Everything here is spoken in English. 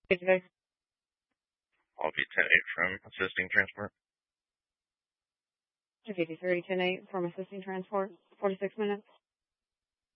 Today. I'll be 10-8 from assisting transport. 53, 10-8 from assisting transport, 46 minutes.